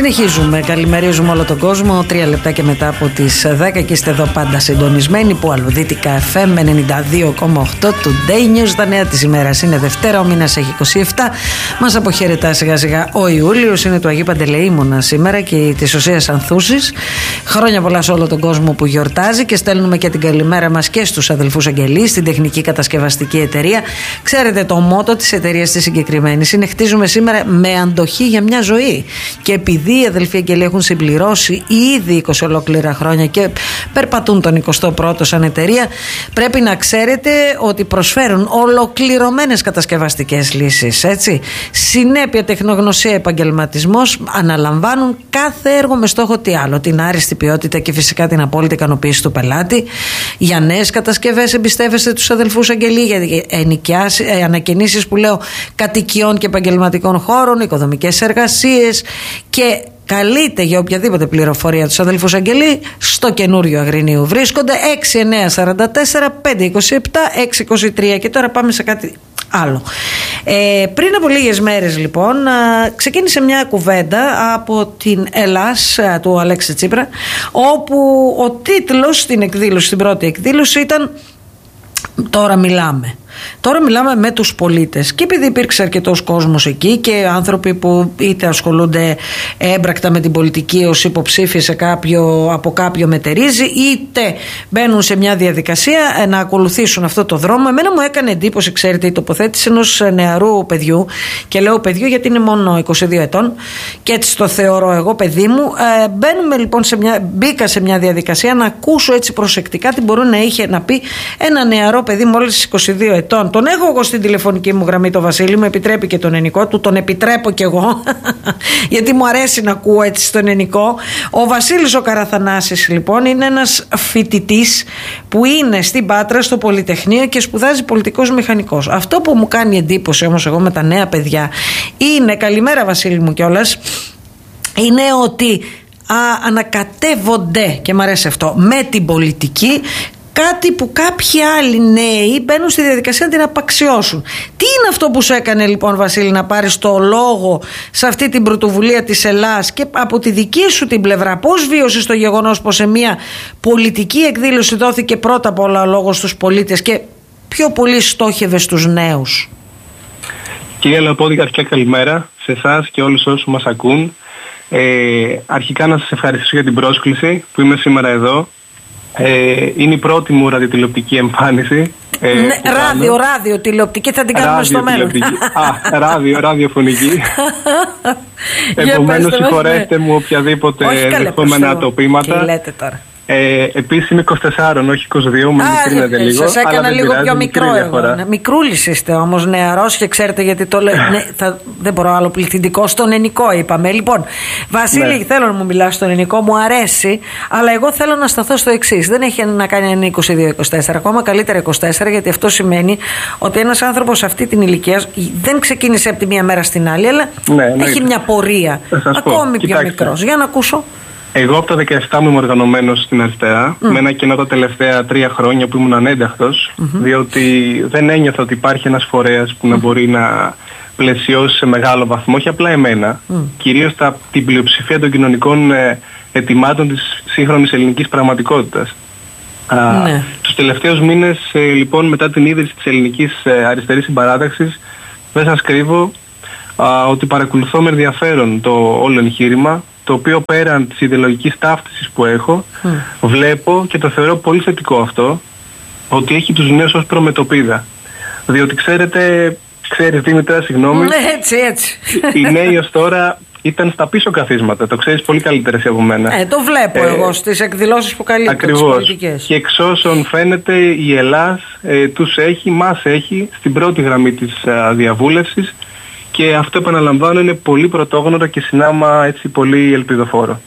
Συνεχίζουμε, καλημερίζουμε όλο τον κόσμο. 3 λεπτά και μετά από τις 10 και είστε εδώ πάντα συντονισμένοι. Που Αλουδίτικα FM 92,8 Today News. Τα νέα της ημέρας είναι Δευτέρα, ο μήνας έχει 27. Μας αποχαιρετά σιγά σιγά ο Ιούλιος. Είναι του Αγίου Παντελεήμωνα σήμερα και της Οσίας Ανθούσης. Χρόνια πολλά σε όλο τον κόσμο που γιορτάζει και στέλνουμε και την καλημέρα μας και στους αδελφούς Αγγελείς, στην τεχνική κατασκευαστική εταιρεία. Ξέρετε, το μότο της εταιρείας της συγκεκριμένης είναι χτίζουμε σήμερα με αντοχή για μια ζωή. Και επειδή οι αδελφοί Αγγελοί έχουν συμπληρώσει ήδη 20 ολόκληρα χρόνια και περπατούν τον 21ο σαν εταιρεία, πρέπει να ξέρετε ότι προσφέρουν ολοκληρωμένες κατασκευαστικές λύσεις. Έτσι. Συνέπεια, τεχνογνωσία, επαγγελματισμός, αναλαμβάνουν κάθε έργο με στόχο τι άλλο, την άριστη ποιότητα και φυσικά την απόλυτη ικανοποίηση του πελάτη. Για νέες κατασκευές εμπιστεύεστε τους αδελφούς Αγγελοί, για ανακαινήσεις που λέω κατοικιών και επαγγελματικών χώρων, οικοδομικές εργασίες και καλείτε για οποιαδήποτε πληροφορία τους αδελφούς Αγγελοί στο καινούριο Αγρινίου. Βρίσκονται 6944 527 623. Και τώρα πάμε σε κάτι άλλο. Πριν από λίγες μέρες λοιπόν ξεκίνησε μια κουβέντα από την Ελλάς του Αλέξη Τσίπρα, όπου ο τίτλος στην εκδήλωση, στην πρώτη εκδήλωση ήταν «Τώρα μιλάμε». Τώρα μιλάμε με τους πολίτες. Και επειδή υπήρξε αρκετός κόσμος εκεί και άνθρωποι που είτε ασχολούνται έμπρακτα με την πολιτική ως υποψήφοι από κάποιο μετερίζει, είτε μπαίνουν σε μια διαδικασία να ακολουθήσουν αυτό το δρόμο. Εμένα μου έκανε εντύπωση, ξέρετε, η τοποθέτηση ενός νεαρού παιδιού, και λέω παιδιού γιατί είναι μόνο 22 ετών και έτσι το θεωρώ εγώ παιδί μου. Μπαίνουμε λοιπόν μπήκα σε μια διαδικασία να ακούσω έτσι προσεκτικά τι μπορεί να είχε να πει ένα νεαρό παιδί μόλις 22 ετών. Τον έχω εγώ στην τηλεφωνική μου γραμμή, το Βασίλη, μου επιτρέπει και τον ενικό του, τον επιτρέπω κι εγώ γιατί μου αρέσει να ακούω έτσι στον ενικό. Ο Βασίλης ο Καραθανάσης λοιπόν είναι ένας φοιτητής που είναι στην Πάτρα στο Πολυτεχνείο και σπουδάζει πολιτικός μηχανικός. Αυτό που μου κάνει εντύπωση όμως εγώ με τα νέα παιδιά είναι, καλημέρα Βασίλη μου κιόλας, είναι ότι ανακατεύονται, και μου αρέσει αυτό, με την πολιτική. Κάτι που κάποιοι άλλοι νέοι μπαίνουν στη διαδικασία να την απαξιώσουν. Τι είναι αυτό που σου έκανε λοιπόν, Βασίλη, να πάρεις το λόγο σε αυτή την πρωτοβουλία της Ελλάς και από τη δική σου την πλευρά? Πώς βίωσες το γεγονός πως σε μια πολιτική εκδήλωση δόθηκε πρώτα απ' όλα ο λόγος στους πολίτες και πιο πολύ στόχευε στους νέους? Κυρία Λεοπόδη, αρχικά καλημέρα σε εσάς και όλους όσους μας ακούν. Αρχικά να σας ευχαριστήσω για την πρόσκληση που είμαι σήμερα εδώ. Είναι η πρώτη μου ραδιοτηλεοπτική εμφάνιση. Ναι, ραδιοτηλεοπτική θα την κάνουμε στο μέλλον. Ραδιοφωνική. Επομένως συγχωρέστε μου οποιαδήποτε δεχόμενα τοπήματα. Τι λέτε τώρα? Επίσης είμαι 24, όχι 22, με μικρύνετε λίγο. Σας έκανα λίγο πιο μικρό εγώ. Μικρούλης είστε όμως, νεαρός, και ξέρετε γιατί το λέω. Δεν μπορώ άλλο πληθυντικό, στον ενικό είπαμε. Λοιπόν, Βασίλη, θέλω να μου μιλάς στον ενικό, μου αρέσει, αλλά εγώ θέλω να σταθώ στο εξής. Δεν έχει να κάνει ένα 22-24, ακόμα καλύτερα 24, γιατί αυτό σημαίνει ότι ένας άνθρωπος σε αυτή την ηλικία δεν ξεκίνησε από τη μία μέρα στην άλλη, αλλά έχει μια πορεία. Ακόμη πιο μικρός. Για να ακούσω. Εγώ από τα 17 μου είμαι οργανωμένος στην αριστερά, με ένα κοινό τα τελευταία 3 χρόνια που ήμουν ανένταχτος, διότι δεν ένιωθα ότι υπάρχει ένας φορέας που να μπορεί να πλαισιώσει σε μεγάλο βαθμό, όχι απλά εμένα, κυρίως την πλειοψηφία των κοινωνικών αιτημάτων της σύγχρονης ελληνικής πραγματικότητας. Τους τελευταίους μήνες, λοιπόν, μετά την ίδρυση της ελληνικής αριστερής συμπαράταξης, δεν σας κρύβω ότι παρακολουθώ με ενδιαφέρον το όλο εγχείρημα, το οποίο πέραν της ιδεολογικής ταύτισης που έχω, βλέπω και το θεωρώ πολύ θετικό αυτό, ότι έχει τους νέους ως προμετωπίδα. Διότι ξέρεις Δήμητρα, συγγνώμη, έτσι. Οι νέοι ως τώρα ήταν στα πίσω καθίσματα, το ξέρεις πολύ καλύτερα εσύ από μένα. Το βλέπω εγώ στις εκδηλώσεις που καλύπτω τις πολιτικές. Και εξ όσων φαίνεται η Ελλάς μας έχει στην πρώτη γραμμή της διαβούλευσης. Και αυτό, επαναλαμβάνω, είναι πολύ πρωτόγνωρο και συνάμα έτσι πολύ ελπιδοφόρο.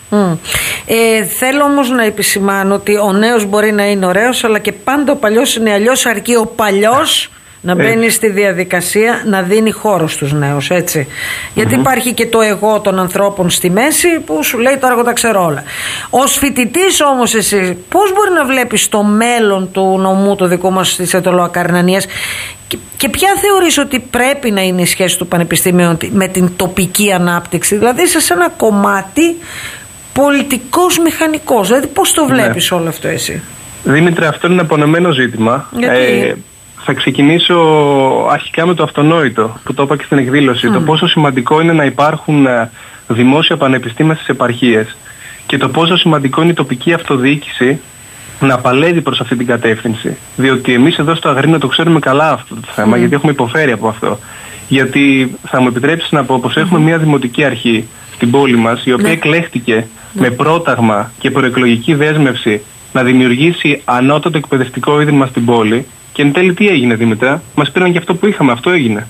Θέλω όμως να επισημάνω ότι ο νέος μπορεί να είναι ωραίος, αλλά και πάντα ο παλιός είναι αλλιώς, αρκεί ο παλιός να μπαίνει στη διαδικασία να δίνει χώρο στους νέους, έτσι. Γιατί υπάρχει και το εγώ των ανθρώπων στη μέση που σου λέει τώρα εγώ τα ξέρω όλα. Ως φοιτητής όμως εσύ πώς μπορεί να βλέπεις το μέλλον του νομού του δικού μας της Αιτωλοακαρνανίας και ποια θεωρείς ότι πρέπει να είναι η σχέση του Πανεπιστημίου με την τοπική ανάπτυξη, δηλαδή σε ένα κομμάτι πολιτικός μηχανικός, δηλαδή πώς το βλέπεις όλο αυτό εσύ? Δήμητρε, αυτό είναι ένα απονεμένο ζήτημα. Θα ξεκινήσω αρχικά με το αυτονόητο που το είπα και στην εκδήλωση. Το πόσο σημαντικό είναι να υπάρχουν δημόσια πανεπιστήμια στις επαρχίες και το πόσο σημαντικό είναι η τοπική αυτοδιοίκηση να παλεύει προς αυτή την κατεύθυνση. Διότι εμείς εδώ στο Αγρίνιο το ξέρουμε καλά αυτό το θέμα, γιατί έχουμε υποφέρει από αυτό. Γιατί θα μου επιτρέψεις να πω πως έχουμε μια δημοτική αρχή στην πόλη μας, η οποία εκλέχτηκε με πρόταγμα και προεκλογική δέσμευση να δημιουργήσει ανώτατο εκπαιδευτικό ίδρυμα στην πόλη. Και εν τέλει τι έγινε, Δήμητρα? Μας πήραν και αυτό που είχαμε, αυτό έγινε.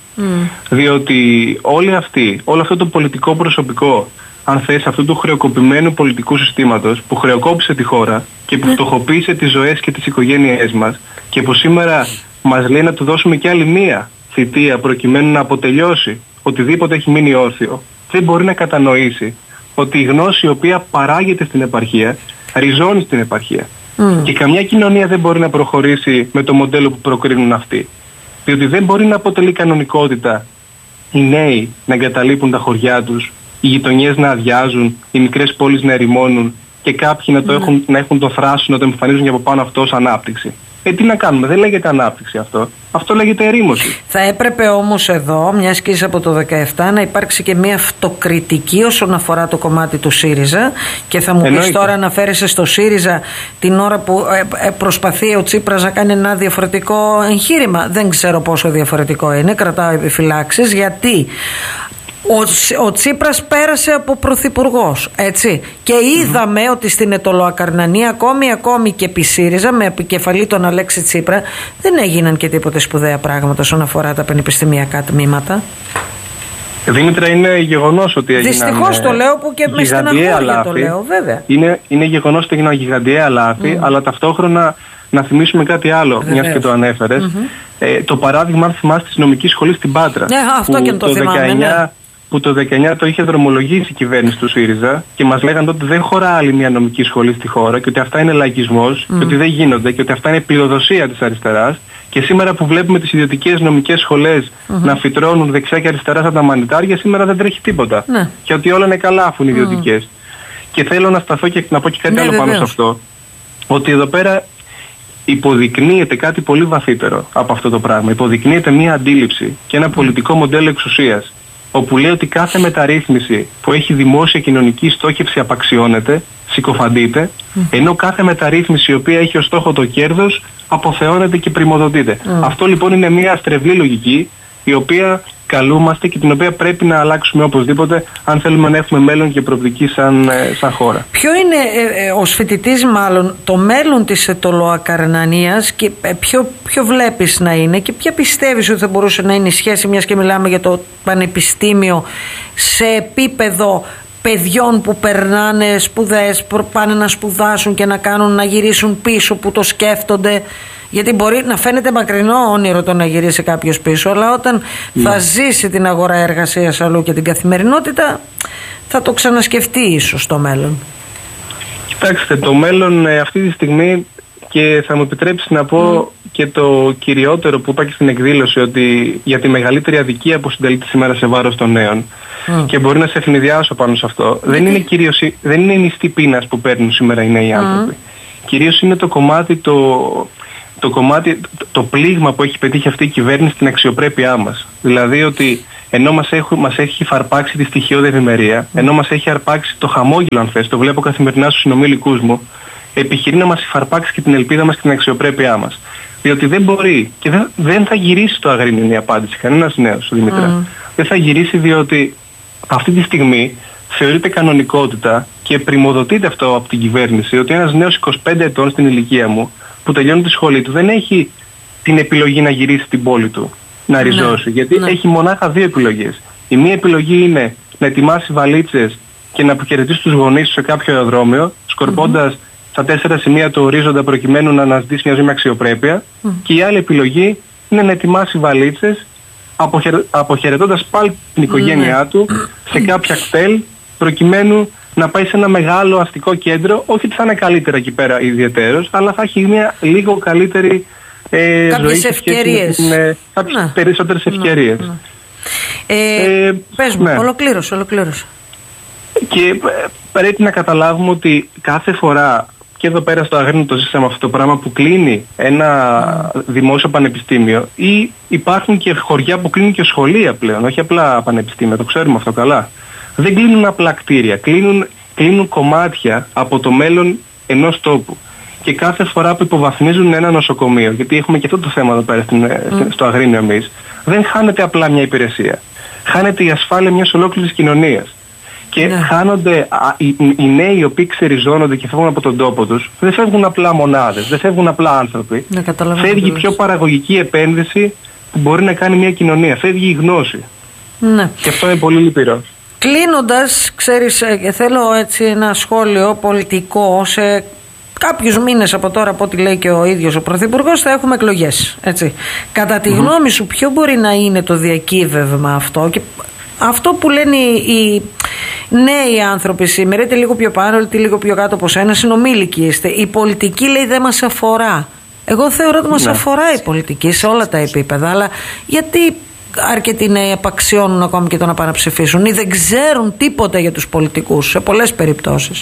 Διότι όλο αυτό το πολιτικό προσωπικό, αν θες, αυτού του χρεοκοπημένου πολιτικού συστήματος που χρεοκόπησε τη χώρα και που φτωχοποίησε τις ζωές και τις οικογένειές μας και που σήμερα μας λέει να του δώσουμε κι άλλη μία θητεία προκειμένου να αποτελειώσει οτιδήποτε έχει μείνει όρθιο, δεν μπορεί να κατανοήσει ότι η γνώση η οποία παράγεται στην επαρχία ριζώνει στην επαρχία. Και καμιά κοινωνία δεν μπορεί να προχωρήσει με το μοντέλο που προκρίνουν αυτοί. Διότι δεν μπορεί να αποτελεί κανονικότητα οι νέοι να εγκαταλείπουν τα χωριά τους, οι γειτονιές να αδειάζουν, οι μικρές πόλεις να ερημώνουν και κάποιοι να έχουν το θράσος να το εμφανίζουν για από πάνω αυτό ως ανάπτυξη. Τι να κάνουμε, δεν λέγεται ανάπτυξη αυτό. Αυτό λέγεται ερήμωση. Θα έπρεπε όμως εδώ, μιας και είσαι από το 2017, να υπάρξει και μια αυτοκριτική όσον αφορά το κομμάτι του ΣΥΡΙΖΑ. Και θα μου πεις τώρα, αναφέρεσαι στο ΣΥΡΙΖΑ την ώρα που προσπαθεί ο Τσίπρας να κάνει ένα διαφορετικό εγχείρημα. Δεν ξέρω πόσο διαφορετικό είναι, κρατάω επιφυλάξεις, γιατί ο Τσίπρας πέρασε από πρωθυπουργός, έτσι, και είδαμε ότι στην Αιτωλοακαρνανία ακόμη και επί ΣΥΡΙΖΑ με επικεφαλή τον Αλέξη Τσίπρα δεν έγιναν και τίποτε σπουδαία πράγματα όσον αφορά τα πανεπιστημιακά τμήματα. Δήμητρα, είναι γεγονός ότι έγιναν. Δυστυχώς το λέω που και με στεναχώρια το λέω, βέβαια. Είναι γεγονός ότι έγιναν γιγαντιαία λάθη, αλλά ταυτόχρονα να θυμίσουμε κάτι άλλο, μιας και το ανέφερες. Το παράδειγμα, αν θυμάστε, της νομικής σχολής στην Πάτρα. Αυτό και το θυμάμαι, που το 19 το είχε δρομολογήσει η κυβέρνηση του ΣΥΡΙΖΑ και μας λέγανε ότι δεν χωρά άλλη μια νομική σχολή στη χώρα και ότι αυτά είναι λαϊκισμός και ότι δεν γίνονται και ότι αυτά είναι πλειοδοσία της αριστεράς. Και σήμερα που βλέπουμε τις ιδιωτικές νομικές σχολές να φυτρώνουν δεξιά και αριστερά σαν τα μανιτάρια, σήμερα δεν τρέχει τίποτα. Και ότι όλα είναι καλά αφού είναι ιδιωτικές. Και θέλω να σταθώ και να πω και κάτι άλλο πάνω σε αυτό. Ότι εδώ πέρα υποδεικνύεται κάτι πολύ βαθύτερο από αυτό το πράγμα. Υποδεικνύεται μια αντίληψη και ένα πολιτικό μοντέλο εξουσίας, όπου λέει ότι κάθε μεταρρύθμιση που έχει δημόσια κοινωνική στόχευση απαξιώνεται, συκοφαντείται, ενώ κάθε μεταρρύθμιση η οποία έχει ως στόχο το κέρδος αποθεώνεται και πριμοδοτείται. Αυτό λοιπόν είναι μια στρεβλή λογική, η οποία καλούμαστε και την οποία πρέπει να αλλάξουμε οπωσδήποτε αν θέλουμε να έχουμε μέλλον και προοπτική σαν χώρα. Ποιο είναι ως φοιτητής μάλλον το μέλλον της Αιτωλοακαρνανίας και ποιο βλέπεις να είναι και ποια πιστεύεις ότι θα μπορούσε να είναι η σχέση, μιας και μιλάμε για το πανεπιστήμιο, σε επίπεδο παιδιών που περνάνε σπουδές, πάνε να σπουδάσουν και να γυρίσουν πίσω, που το σκέφτονται? Γιατί μπορεί να φαίνεται μακρινό όνειρο το να γυρίσει κάποιος πίσω, αλλά όταν θα ζήσει την αγορά εργασίας αλλού και την καθημερινότητα, θα το ξανασκεφτεί ίσως το μέλλον. Κοιτάξτε, το μέλλον αυτή τη στιγμή, και θα μου επιτρέψει να πω και το κυριότερο που είπα και στην εκδήλωση, ότι για τη μεγαλύτερη αδικία που συντελείται σήμερα σε βάρος των νέων, και μπορεί να σε ευνηδιάσω πάνω σε αυτό, δεν είναι η μισθή πείνας που παίρνουν σήμερα οι νέοι άνθρωποι. Κυρίως είναι το πλήγμα που έχει πετύχει αυτή η κυβέρνηση στην αξιοπρέπειά μας. Δηλαδή ότι ενώ μας έχει φαρπάξει τη στοιχειώδη ευημερία, ενώ μας έχει αρπάξει το χαμόγελο, αν θες, το βλέπω καθημερινά στους συνομήλικούς μου, επιχειρεί να μας φαρπάξει και την ελπίδα μας και την αξιοπρέπειά μας. Διότι δεν μπορεί και δεν θα γυρίσει το Αγρίνιο, είναι η απάντηση. Κανένας νέος, Δημήτρα. Δεν θα γυρίσει, διότι αυτή τη στιγμή θεωρείται κανονικότητα και πριμοδοτείται αυτό από την κυβέρνηση, ότι ένας νέος 25 ετών στην ηλικία μου, που τελειώνει τη σχολή του, δεν έχει την επιλογή να γυρίσει στην πόλη του, να ριζώσει. Γιατί έχει μονάχα δύο επιλογές. Η μία επιλογή είναι να ετοιμάσει βαλίτσες και να αποχαιρετήσει τους γονείς του σε κάποιο αεροδρόμιο, σκορπώντας στα 4 σημεία του ορίζοντα προκειμένου να αναζητήσει μια ζωή με αξιοπρέπεια. Και η άλλη επιλογή είναι να ετοιμάσει βαλίτσες, αποχαιρετώντας πάλι την οικογένειά του σε κάποια κτέλ, προκειμένου να πάει σε ένα μεγάλο αστικό κέντρο. Όχι ότι θα είναι καλύτερα εκεί πέρα ιδιαιτέρως, αλλά θα έχει μια λίγο καλύτερη κάποιες ευκαιρίες. Κάποιες περισσότερες ευκαιρίες. Πες μου, ολοκλήρωσε. Και πρέπει να καταλάβουμε ότι κάθε φορά, και εδώ πέρα στο Αγρίνιο το ζήσαμε αυτό το πράγμα, που κλείνει ένα δημόσιο πανεπιστήμιο, ή υπάρχουν και χωριά που κλείνουν και σχολεία πλέον, όχι απλά πανεπιστήμια, το ξέρουμε αυτό καλά. Δεν κλείνουν απλά κτίρια, κλείνουν κομμάτια από το μέλλον ενός τόπου. Και κάθε φορά που υποβαθμίζουν ένα νοσοκομείο, γιατί έχουμε και αυτό το θέμα εδώ πέρα στο Αγρίνιο εμείς, δεν χάνεται απλά μια υπηρεσία. Χάνεται η ασφάλεια μιας ολόκληρης κοινωνίας. Και χάνονται οι νέοι οι οποίοι ξεριζώνονται και φεύγουν από τον τόπο τους. Δεν φεύγουν απλά μονάδες, δεν φεύγουν απλά άνθρωποι. Φεύγει πιο παραγωγική επένδυση που μπορεί να κάνει μια κοινωνία. Φεύγει η γνώση. Ναι. Και αυτό είναι πολύ λυπηρό. Κλείνοντας, ξέρεις, θέλω έτσι ένα σχόλιο πολιτικό. Σε κάποιους μήνες από τώρα, από ό,τι λέει και ο ίδιος ο Πρωθυπουργός, θα έχουμε εκλογές. Έτσι. Κατά τη γνώμη σου, ποιο μπορεί να είναι το διακύβευμα αυτό? Και αυτό που λένε οι νέοι άνθρωποι σήμερα, είτε λίγο πιο πάνω, είτε λίγο πιο κάτω από σένα, συνομήλικοι είστε. Η πολιτική, λέει, δεν μας αφορά. Εγώ θεωρώ ότι μας αφορά η πολιτική σε όλα τα επίπεδα, αλλά γιατί αρκετοί νέοι απαξιώνουν ακόμη και το να πάνε να ψηφίσουν ή δεν ξέρουν τίποτα για τους πολιτικούς σε πολλές περιπτώσεις?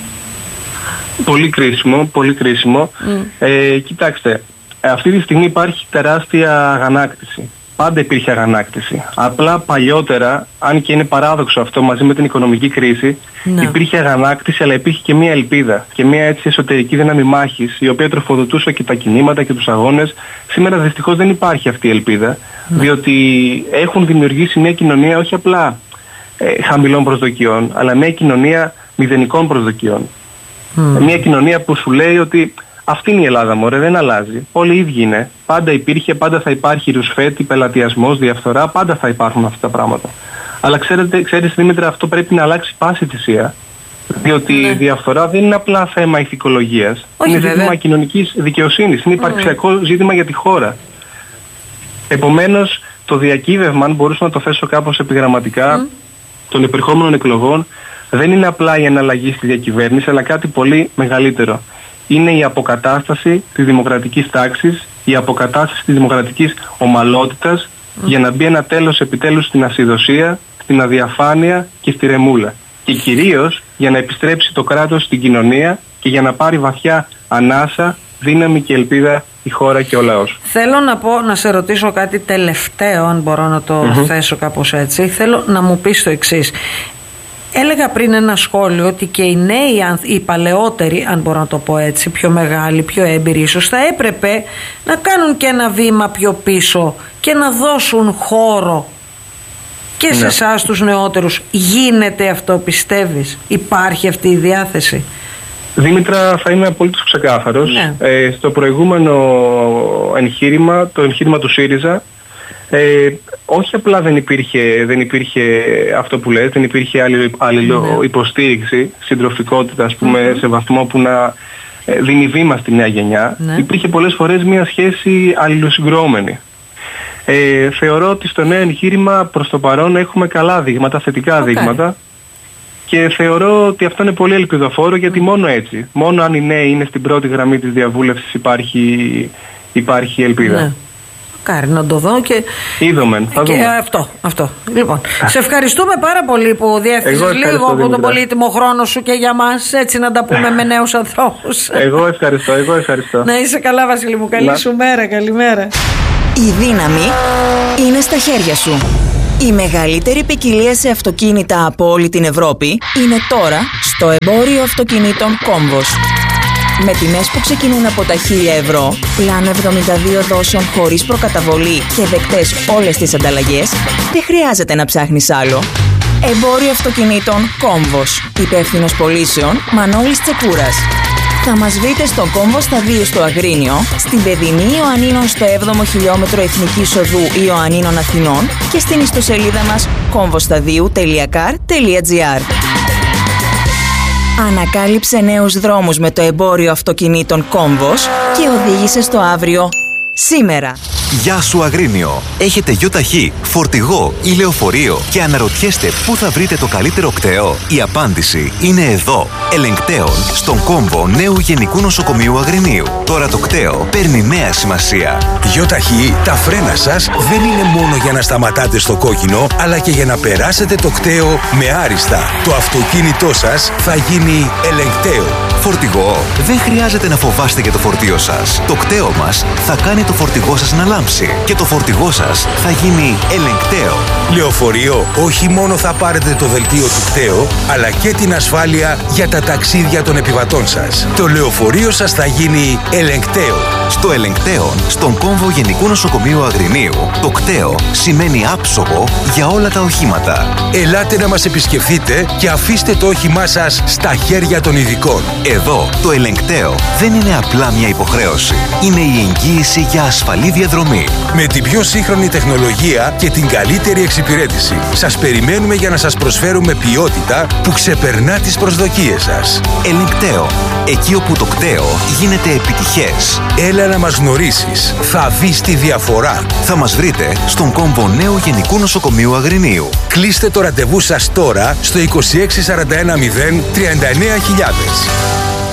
Πολύ κρίσιμο. Κοιτάξτε, αυτή τη στιγμή υπάρχει τεράστια αγανάκτηση. Πάντα υπήρχε αγανάκτηση. Απλά παλιότερα, αν και είναι παράδοξο αυτό, μαζί με την οικονομική κρίση, υπήρχε αγανάκτηση, αλλά υπήρχε και μια ελπίδα και μια έτσι εσωτερική δύναμη μάχης, η οποία τροφοδοτούσε και τα κινήματα και τους αγώνες. Σήμερα δυστυχώς δεν υπάρχει αυτή η ελπίδα, διότι έχουν δημιουργήσει μια κοινωνία όχι απλά χαμηλών προσδοκιών, αλλά μια κοινωνία μηδενικών προσδοκιών. Μια κοινωνία που σου λέει ότι αυτή είναι η Ελλάδα, μωρέ, δεν αλλάζει. Όλοι οι ίδιοι είναι. Πάντα υπήρχε, πάντα θα υπάρχει ρουσφέτη, πελατειασμός, διαφθορά, πάντα θα υπάρχουν αυτά τα πράγματα. Αλλά ξέρεις Δήμητρα, αυτό πρέπει να αλλάξει πάση θυσία. Διότι η διαφθορά δεν είναι απλά θέμα ηθικολογίας. Είναι ζήτημα κοινωνικής δικαιοσύνης. Είναι υπαρξιακό ζήτημα για τη χώρα. Επομένως, το διακύβευμα, αν μπορούσα να το θέσω κάπως επιγραμματικά, των επερχόμενων εκλογών, δεν είναι απλά η εναλλαγή στη διακυβέρνηση, αλλά κάτι πολύ μεγαλύτερο. Είναι η αποκατάσταση της δημοκρατικής τάξης, η αποκατάσταση της δημοκρατικής ομαλότητας, για να μπει ένα τέλος επιτέλους στην ασυδοσία, στην αδιαφάνεια και στη ρεμούλα. Και κυρίως για να επιστρέψει το κράτος στην κοινωνία και για να πάρει βαθιά ανάσα, δύναμη και ελπίδα η χώρα και ο λαός. Θέλω να σε ρωτήσω κάτι τελευταίο, αν μπορώ να το θέσω κάπως έτσι. Θέλω να μου πεις το εξής. Έλεγα πριν ένα σχόλιο ότι και οι νέοι, οι παλαιότεροι, αν μπορώ να το πω έτσι, πιο μεγάλοι, πιο έμπειροι ίσως, θα έπρεπε να κάνουν και ένα βήμα πιο πίσω και να δώσουν χώρο και σε εσάς τους νεότερους. Γίνεται αυτό, πιστεύεις? Υπάρχει αυτή η διάθεση? Δήμητρα, θα είμαι απολύτως ξεκάθαρος. Στο προηγούμενο εγχείρημα, το εγχείρημα του ΣΥΡΙΖΑ, όχι απλά δεν υπήρχε αυτό που λες, δεν υπήρχε άλλη υποστήριξη, συντροφικότητα, ας πούμε, σε βαθμό που να δίνει βήμα στη νέα γενιά. Υπήρχε πολλές φορές μια σχέση αλληλοσυγκρόμενη. Θεωρώ ότι στο νέο εγχείρημα προς το παρόν έχουμε καλά δείγματα, θετικά δείγματα, και θεωρώ ότι αυτό είναι πολύ ελπιδοφόρο, γιατί μόνο έτσι, μόνο αν οι νέοι είναι στην πρώτη γραμμή της διαβούλευσης, υπάρχει ελπίδα. Κάρι να το δω και είδομεν, θα δούμε. Αυτό. Λοιπόν, σε ευχαριστούμε πάρα πολύ που διεύθυνσες λίγο από τον πολύτιμο χρόνο σου και για μας, έτσι να τα πούμε με νέους ανθρώπους. Εγώ ευχαριστώ. Να είσαι καλά, Βασίλη μου. Καλή σου μέρα. Καλημέρα. Η δύναμη είναι στα χέρια σου. Η μεγαλύτερη ποικιλία σε αυτοκίνητα από όλη την Ευρώπη είναι τώρα στο εμπόριο αυτοκινήτων Κόμβος. Με τιμές που ξεκινούν από τα 1.000 ευρώ, πλάνο 72 δόσεων χωρίς προκαταβολή και δεκτές όλες τις ανταλλαγές, δεν χρειάζεται να ψάχνεις άλλο. Εμπόριο αυτοκινήτων Κόμβος. Υπεύθυνος πωλήσεων Μανώλης Τσεκούρας. Θα μας βρείτε στο Κόμβο Σταδίου στο Αγρίνιο, στην Παιδινή Ιωαννίνων στο 7ο χιλιόμετρο Εθνικής Οδού Ιωαννίνων Αθηνών και στην ιστοσελίδα μας komvostadiu.car.gr. Ανακάλυψε νέους δρόμους με το εμπόριο αυτοκινήτων Κόμβος και οδήγησε στο αύριο σήμερα. Γεια σου Αγρίνιο. Έχετε ΙΟΤΑΧΗ, φορτηγό ή λεωφορείο και αναρωτιέστε πού θα βρείτε το καλύτερο κτέο? Η απάντηση είναι εδώ. Ελεγκτέων, στον κόμβο νέου Γενικού Νοσοκομείου Αγρινίου. Τώρα το κτέο παίρνει νέα σημασία. ΙΟΤΑΧΗ, τα φρένα σας δεν είναι μόνο για να σταματάτε στο κόκκινο, αλλά και για να περάσετε το κτέο με άριστα. Το αυτοκίνητό σας θα γίνει ελεγκτέο. Φορτηγό, δεν χρειάζεται να φοβάστε για το φορτίο σας. Το κτέο μας θα κάνει το φορτηγό σας να λάμψει και το φορτηγό σας θα γίνει ελεγκτέο. Λεωφορείο, όχι μόνο θα πάρετε το δελτίο του κτέο, αλλά και την ασφάλεια για τα ταξίδια των επιβατών σας. Το λεωφορείο σας θα γίνει ελεγκτέο. Στο ελεγκτέο, στον κόμβο Γενικού Νοσοκομείου Αγρινίου, το κτέο σημαίνει άψογο για όλα τα οχήματα. Ελάτε να μας επισκεφθείτε και αφήστε το όχημά σας στα χέρια των ειδικών. Εδώ, το ελεγκτέο δεν είναι απλά μια υποχρέωση. Είναι η εγγύηση για ασφαλή διαδρομή. Με την πιο σύγχρονη τεχνολογία και την καλύτερη εξυπηρέτηση. Σας περιμένουμε για να σας προσφέρουμε ποιότητα που ξεπερνά τις προσδοκίες σας. Ελεγκτέο. Εκεί όπου το κτέο γίνεται επιτυχές. Έλα να μας γνωρίσεις. Θα δεις τη διαφορά. Θα μας βρείτε στον κόμβο νέου Γενικού Νοσοκομείου Αγρινίου. Κλείστε το ραντεβού σας τώρα στο 26 41 0 39 000.